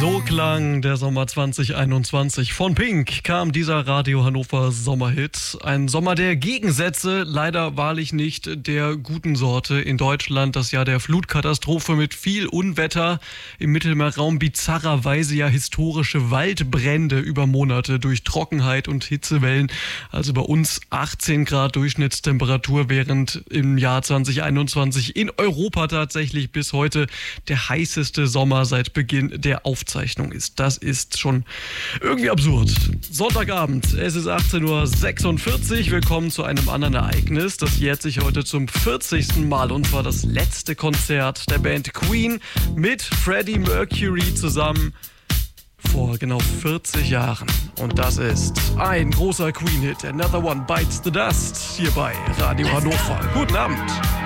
So klang der Sommer 2021. Von Pink kam dieser Radio Hannover Sommerhit. Ein Sommer der Gegensätze, leider wahrlich nicht der guten Sorte. In Deutschland das Jahr der Flutkatastrophe mit viel Unwetter. Im Mittelmeerraum bizarrerweise ja historische Waldbrände über Monate durch Trockenheit und Hitzewellen. Also bei uns 18 Grad Durchschnittstemperatur, während im Jahr 2021 in Europa tatsächlich bis heute der heißeste Sommer seit Beginn der Aufzeichnung ist. Das ist schon irgendwie absurd. Sonntagabend, es ist 18.46 Uhr. Willkommen zu einem anderen Ereignis. Das jährt sich heute zum 40. Mal und zwar das letzte Konzert der Band Queen mit Freddie Mercury zusammen vor genau 40 Jahren. Und das ist ein großer Queen-Hit. Another One Bites the Dust hier bei Radio Hannover. Guten Abend.